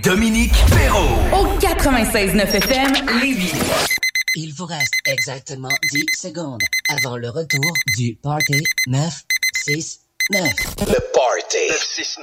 Dominique Perrault. Au 96.9 FM, Lévis. Il vous reste exactement 10 secondes avant le retour du Party 969. Le Party 969.